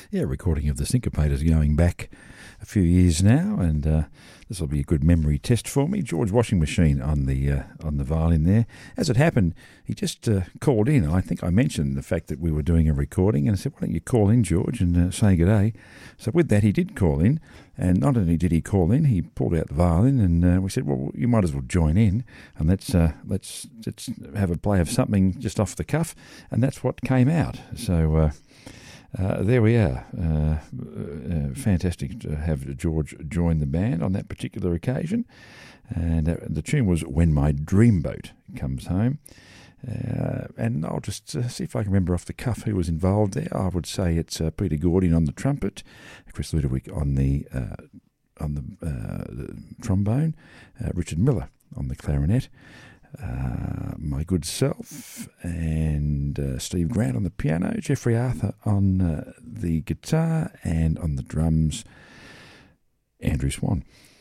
Yeah, recording of the Syncopators going back a few years now, and this will be a good memory test for me. George Washing Machine on the violin there. As it happened, he just called in. I think I mentioned the fact that we were doing a recording, and I said, why don't you call in, George, and say good day. So with that, he did call in, and not only did he call in, he pulled out the violin, and we said, well, you might as well join in, and let's have a play of something just off the cuff, and that's what came out. So there we are. Fantastic to have George join the band on that particular occasion. And the tune was When My Dreamboat Comes Home. And I'll just see if I can remember off the cuff who was involved there. I would say it's Peter Gordian on the trumpet, Chris Ludowick on the trombone, Richard Miller on the clarinet, my good self, and Steve Grant on the piano, Jeffrey Arthur on the guitar, and on the drums, Andrew Swan.